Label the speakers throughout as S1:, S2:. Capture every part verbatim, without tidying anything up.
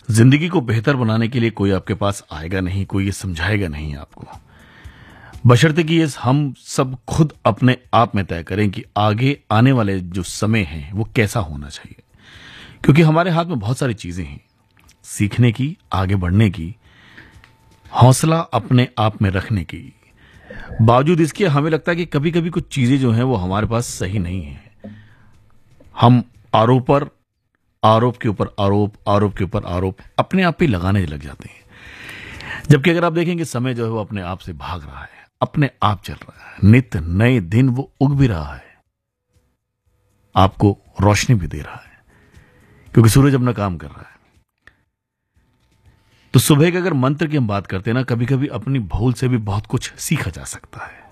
S1: जिंदगी को बेहतर बनाने के लिए कोई आपके पास आएगा नहीं, कोई ये समझाएगा नहीं आपको, बशर्ते कि ये हम सब खुद अपने आप में तय करें कि आगे आने वाले जो समय है वो कैसा होना चाहिए। क्योंकि हमारे हाथ में बहुत सारी चीजें हैं, सीखने की, आगे बढ़ने की, हौसला अपने आप में रखने की। बावजूद इसके हमें लगता है कि कभी कभी कुछ चीजें जो हैं वो हमारे पास सही नहीं है। हम आरोप पर आरोप के ऊपर आरोप, आरोप के ऊपर आरोप अपने आप पे लगाने लग जाते हैं। जबकि अगर आप देखेंगे समय जो है वो अपने आप से भाग रहा है, अपने आप चल रहा है, नित्य नए दिन वो उग भी रहा है, आपको रोशनी भी दे रहा है, क्योंकि सूरज अपना काम कर रहा है। तो सुबह के अगर मंत्र की हम बात करते हैं ना, कभी कभी अपनी भूल से भी बहुत कुछ सीखा जा सकता है।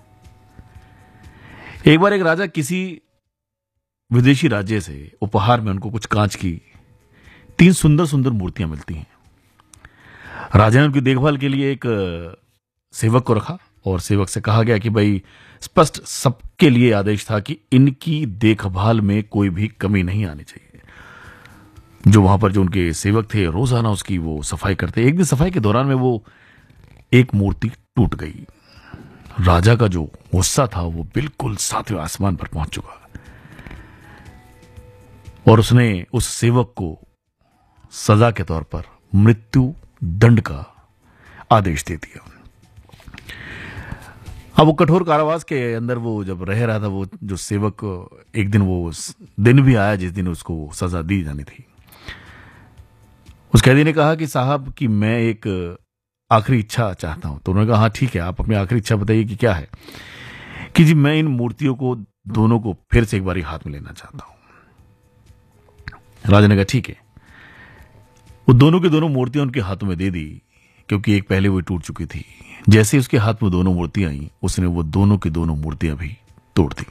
S1: एक बार एक राजा किसी विदेशी राज्य से उपहार में उनको कुछ कांच की तीन सुंदर सुंदर मूर्तियां मिलती हैं। राजा ने उनकी देखभाल के लिए एक सेवक को रखा और सेवक से कहा गया कि भाई स्पष्ट सबके लिए आदेश था कि इनकी देखभाल में कोई भी कमी नहीं आनी चाहिए। जो वहां पर जो उनके सेवक थे रोजाना उसकी वो सफाई करते। एक दिन सफाई के दौरान में वो एक मूर्ति टूट गई। राजा का जो गुस्सा था वो बिल्कुल सातवें आसमान पर पहुंच चुका और उसने उस सेवक को सजा के तौर पर मृत्यु दंड का आदेश दे दिया। अब वो कठोर कारावास के अंदर वो जब रह रहा था, वो जो सेवक, एक दिन वो दिन भी आया जिस दिन उसको सजा दी जानी थी। उस कैदी ने कहा कि साहब कि मैं एक आखिरी इच्छा चाहता हूं। तो उन्होंने कहा हाँ ठीक है, आप अपनी आखिरी इच्छा बताइए कि क्या है। कि जी मैं इन मूर्तियों को दोनों को फिर से एक बार हाथ में लेना चाहता हूं। राजा ने कहा ठीक है। वो दोनों की दोनों मूर्तियां उनके हाथों में दे दी, क्योंकि एक पहले वो टूट चुकी थी। जैसे उसके हाथ में दोनों मूर्तियां आई, उसने वो दोनों की दोनों मूर्तियां भी तोड़ दी।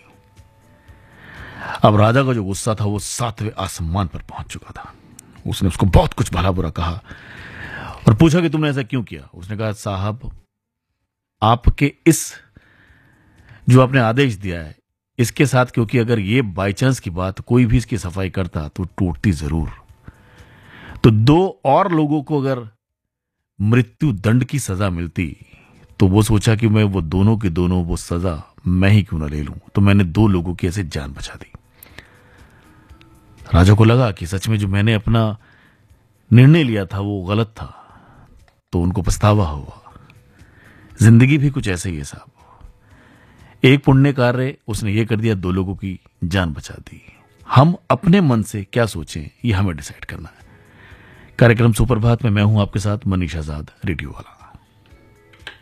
S1: अब राजा का जो गुस्सा था वो सातवें आसमान पर पहुंच चुका था। उसने उसको बहुत कुछ भला बुरा कहा और पूछा कि तुमने ऐसा क्यों किया। उसने कहा साहब आपके इस जो आपने आदेश दिया है इसके साथ, क्योंकि अगर ये बाई चांस की बात कोई भी इसकी सफाई करता तो टूटती जरूर। तो दो और लोगों को अगर मृत्यु दंड की सजा मिलती तो वो सोचा कि मैं वो दोनों के दोनों वो सजा मैं ही क्यों ना ले लूं। तो मैंने दो लोगों की ऐसे जान बचा दी। राजा को लगा कि सच में जो मैंने अपना निर्णय लिया था वो गलत था, तो उनको पछतावा हुआ। जिंदगी भी कुछ ऐसे ही है साहब। एक पुण्य कार्य उसने ये कर दिया, दो लोगों की जान बचा दी। हम अपने मन से क्या सोचें ये हमें डिसाइड करना है। कार्यक्रम सुप्रभात में मैं हूं आपके साथ मनीष आजाद, रेडियो वाला।